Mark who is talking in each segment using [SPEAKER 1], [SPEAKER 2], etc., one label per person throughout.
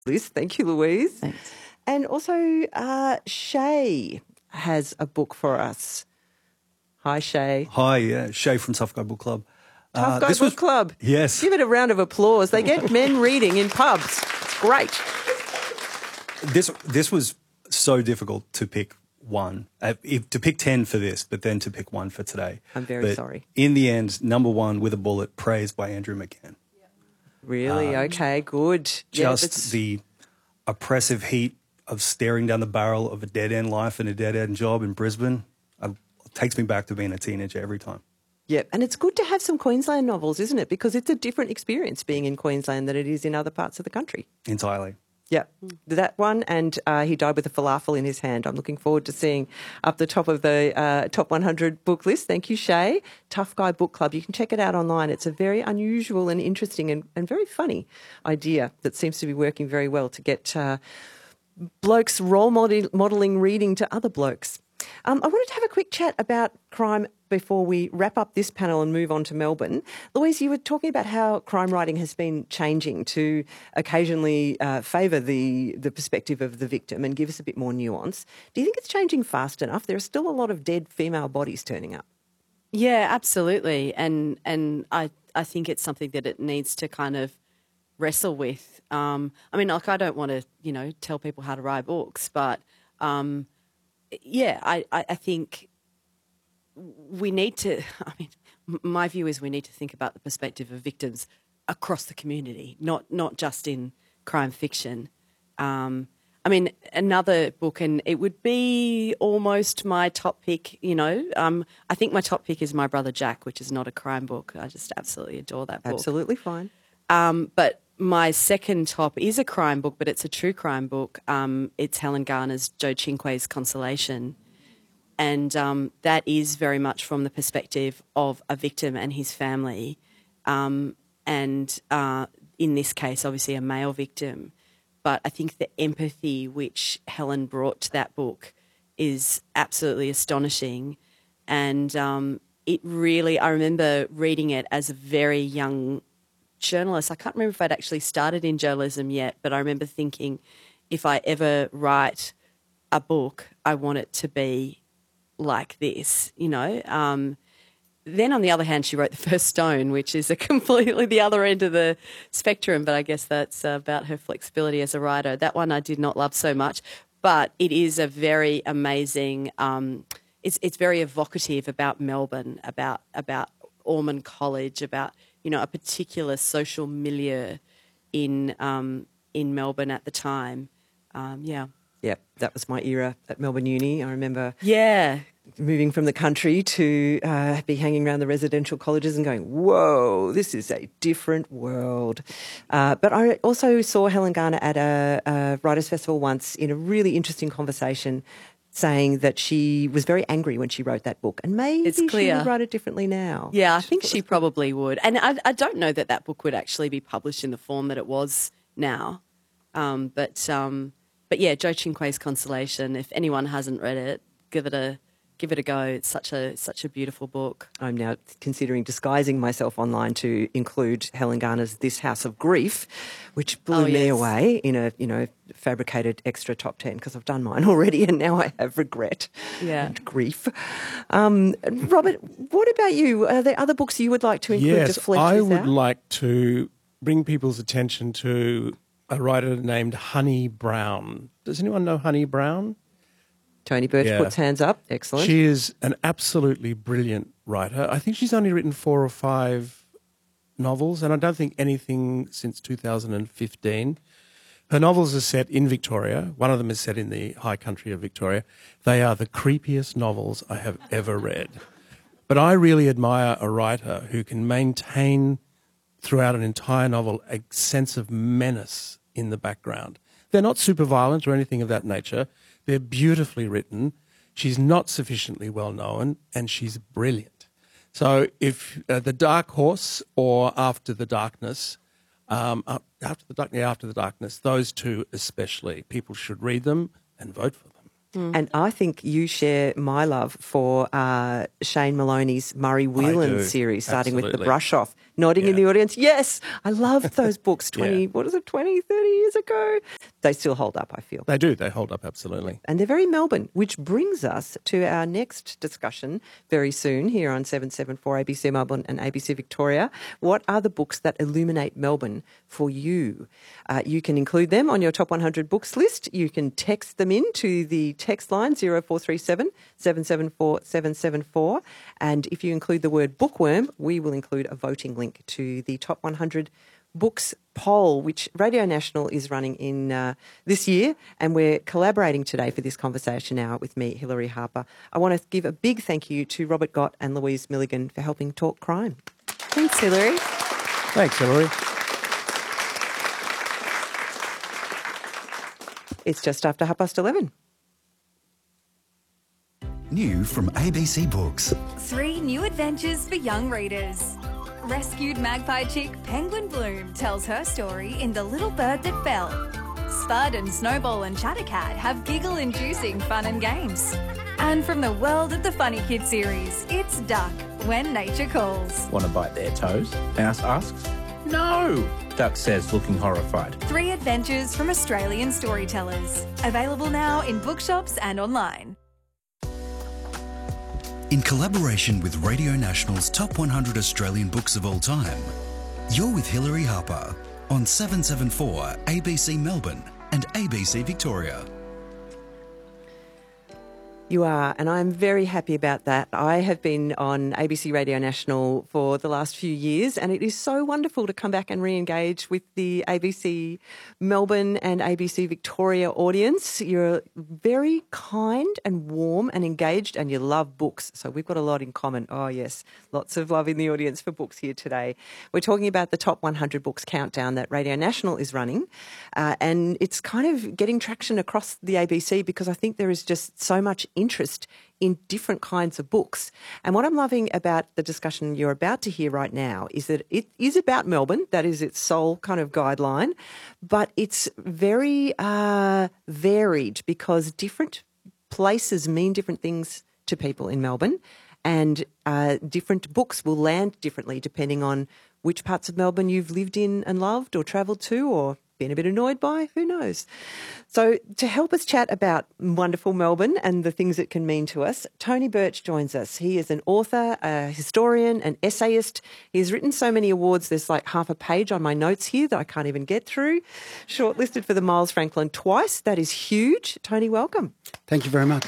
[SPEAKER 1] list. Thank you, Louise.
[SPEAKER 2] Thanks.
[SPEAKER 1] And also Shay has a book for us. Hi, Shay.
[SPEAKER 3] Hi, Shay from Tough Guy Book Club.
[SPEAKER 1] Tough Guy Book Club.
[SPEAKER 3] Yes.
[SPEAKER 1] Give it a round of applause. They get men reading in pubs. It's great.
[SPEAKER 3] This was so difficult to pick one, to pick 10 for this, but then to pick one for today.
[SPEAKER 1] I'm very sorry.
[SPEAKER 3] In the end, number one, With a Bullet, Praised by Andrew McCann.
[SPEAKER 1] Really? Okay, good.
[SPEAKER 3] Just the oppressive heat of staring down the barrel of a dead-end life and a dead-end job in Brisbane takes me back to being a teenager every time.
[SPEAKER 1] Yeah, and it's good to have some Queensland novels, isn't it? Because it's a different experience being in Queensland than it is in other parts of the country.
[SPEAKER 3] Entirely.
[SPEAKER 1] Yeah, that one, and he died with a falafel in his hand. I'm looking forward to seeing up the top of the top 100 book list. Thank you, Shay. Tough Guy Book Club. You can check it out online. It's a very unusual and interesting and very funny idea that seems to be working very well to get blokes role modelling reading to other blokes. I wanted to have a quick chat about crime before we wrap up this panel and move on to Melbourne. Louise, you were talking about how crime writing has been changing to occasionally favour the perspective of the victim and give us a bit more nuance. Do you think it's changing fast enough? There are still a lot of dead female bodies turning up.
[SPEAKER 2] Yeah, absolutely. And I think it's something that it needs to kind of wrestle with. I mean, like, I don't want to, tell people how to write books, but I think we need to, my view is we need to think about the perspective of victims across the community, not just in crime fiction. Another book, and it would be almost my top pick, I think my top pick is My Brother Jack, which is not a crime book. I just absolutely adore that book.
[SPEAKER 1] Absolutely fine.
[SPEAKER 2] But my second top is a crime book, but it's a true crime book. It's Helen Garner's Joe Cinque's Consolation. And that is very much from the perspective of a victim and his family. And in this case, obviously a male victim. But I think the empathy which Helen brought to that book is absolutely astonishing. And it really, I remember reading it as a very young journalist. I can't remember if I'd actually started in journalism yet, but I remember thinking, if I ever write a book, I want it to be like this, Then on the other hand, she wrote The First Stone, which is a completely the other end of the spectrum, but I guess that's about her flexibility as a writer. That one I did not love so much, but it is a very amazing, it's very evocative about Melbourne, about Ormond College, about, a particular social milieu in Melbourne at the time.
[SPEAKER 1] Yeah, that was my era at Melbourne Uni. I remember moving from the country to be hanging around the residential colleges and going, whoa, this is a different world. But I also saw Helen Garner at a writers' festival once in a really interesting conversation, saying that she was very angry when she wrote that book, and maybe she would write it differently now.
[SPEAKER 2] Yeah, I think she probably would. And I don't know that book would actually be published in the form that it was now. But yeah, Joe Cinque's Consolation, if anyone hasn't read it, give it a go. It's such a beautiful book.
[SPEAKER 1] I'm now considering disguising myself online to include Helen Garner's This House of Grief, which blew me away in a fabricated extra top 10, because I've done mine already and now I have regret and grief. Robert, what about you? Are there other books you would like to include to flesh this out?
[SPEAKER 4] Yes, I would like to bring people's attention to a writer named Honey Brown. Does anyone know Honey Brown?
[SPEAKER 1] Tony Birch puts hands up. Excellent.
[SPEAKER 4] She is an absolutely brilliant writer. I think she's only written 4 or 5 novels, and I don't think anything since 2015. Her novels are set in Victoria. One of them is set in the high country of Victoria. They are the creepiest novels I have ever read. But I really admire a writer who can maintain throughout an entire novel a sense of menace in the background. They're not super violent or anything of that nature. They're beautifully written. She's not sufficiently well known, and she's brilliant. So if The Dark Horse or After the Darkness, After the Darkness, those two especially, people should read them and vote for them.
[SPEAKER 1] And I think you share my love for Shane Maloney's Murray Whelan series, starting with The Brush Off. nodding in
[SPEAKER 4] Yeah.
[SPEAKER 1] the audience. Yes, I loved those books 20 years ago. They still hold up, I feel.
[SPEAKER 4] They do. They hold up absolutely.
[SPEAKER 1] And they're very Melbourne, which brings us to our next discussion very soon here on 774 ABC Melbourne and ABC Victoria. What are the books that illuminate Melbourne for you? You can include them on your top 100 books list. You can text them in to the text line 0437 774 774. And if you include the word bookworm, we will include a voting link to the top 100 books poll, which Radio National is running in this year, and we're collaborating today for this conversation hour with me, Hilary Harper. I want to give a big thank you to Robert Gott and Louise Milligan for helping talk crime. Thanks, Hilary.
[SPEAKER 4] Thanks, Hilary.
[SPEAKER 1] It's just after 11:30.
[SPEAKER 5] New from ABC Books.
[SPEAKER 6] 3 new adventures for young readers. Rescued magpie chick Penguin Bloom tells her story in The Little Bird That Fell. Spud and Snowball and Chattercat have giggle-inducing fun and games. And from the world of the Funny Kid series, it's Duck, When Nature Calls.
[SPEAKER 7] Want to bite their toes? Mouse asks. No, Duck says, looking horrified.
[SPEAKER 6] 3 adventures from Australian storytellers. Available now in bookshops and online.
[SPEAKER 5] In collaboration with Radio National's Top 100 Australian Books of All Time, you're with Hilary Harper on 774 ABC Melbourne and ABC Victoria.
[SPEAKER 1] You are, and I'm very happy about that. I have been on ABC Radio National for the last few years, and it is so wonderful to come back and re-engage with the ABC Melbourne and ABC Victoria audience. You're very kind and warm and engaged, and you love books, so we've got a lot in common. Oh, yes, lots of love in the audience for books here today. We're talking about the top 100 books countdown that Radio National is running, and it's kind of getting traction across the ABC because I think there is just so much interest in different kinds of books. And what I'm loving about the discussion you're about to hear right now is that it is about Melbourne. That is its sole kind of guideline. But it's very varied because different places mean different things to people in Melbourne. And different books will land differently depending on which parts of Melbourne you've lived in and loved or travelled to or been a bit annoyed by, who knows. So to help us chat about wonderful Melbourne and the things it can mean to us, Tony Birch joins us. He is an author, a historian, an essayist. He's written so many awards, there's like half a page on my notes here that I can't even get through. Shortlisted for the Miles Franklin twice. That is huge. Tony, welcome.
[SPEAKER 8] Thank you very much.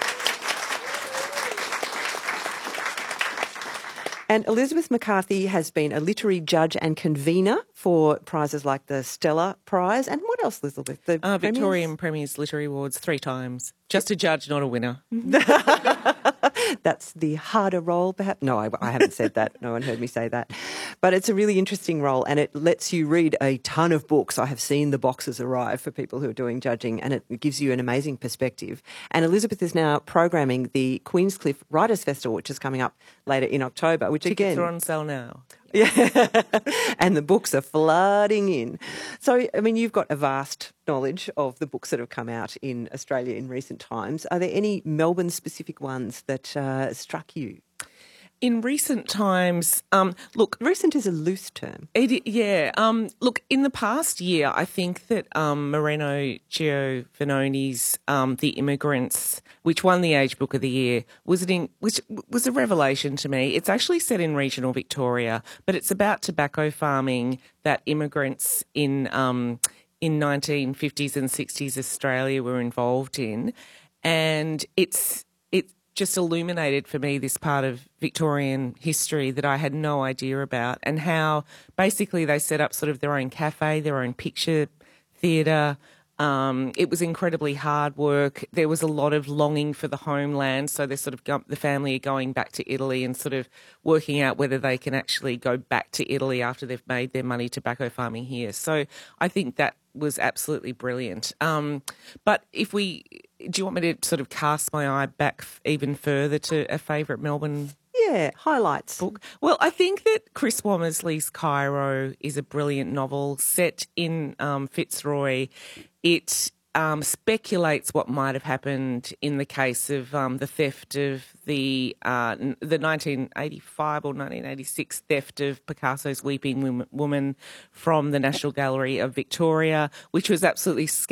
[SPEAKER 1] And Elizabeth McCarthy has been a literary judge and convener for prizes like the Stella Prize. And what else, Elizabeth? The
[SPEAKER 9] Victorian Premier's Literary Awards 3 times. Just a judge, not a winner.
[SPEAKER 1] That's the harder role, perhaps. No, I haven't said that. No one heard me say that. But it's a really interesting role, and it lets you read a ton of books. I have seen the boxes arrive for people who are doing judging, and it gives you an amazing perspective. And Elizabeth is now programming the Queenscliff Writers' Festival, which is coming up later in October, which
[SPEAKER 9] Tickets are on sale now.
[SPEAKER 1] Yeah, and the books are flooding in. So, I mean, you've got a vast knowledge of the books that have come out in Australia in recent times. Are there any Melbourne-specific ones that struck you?
[SPEAKER 9] In recent times, look...
[SPEAKER 1] Recent is a loose term.
[SPEAKER 9] Look, in the past year, I think that Moreno Giovannoni's The Immigrants, which won the Age Book of the Year, which was a revelation to me. It's actually set in regional Victoria, but it's about tobacco farming that immigrants in 1950s and 60s Australia were involved in. And it just illuminated for me this part of Victorian history that I had no idea about, and how basically they set up sort of their own cafe, their own picture theatre. It was incredibly hard work. There was a lot of longing for the homeland, so they're sort of the family are going back to Italy and sort of working out whether they can actually go back to Italy after they've made their money tobacco farming here. So I think that was absolutely brilliant. But do you want me to sort of cast my eye back even further to a favourite Melbourne
[SPEAKER 1] highlights
[SPEAKER 9] book? Well, I think that Chris Womersley's Cairo is a brilliant novel set in Fitzroy. It speculates what might have happened in the case of the theft of the 1985 or 1986 theft of Picasso's Weeping Woman from the National Gallery of Victoria, which was absolutely